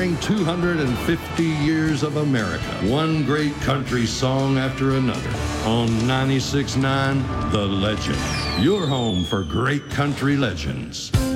honoring 250 years of America. One great country song after another. On 96.9, The Legend. Your home for great country legends.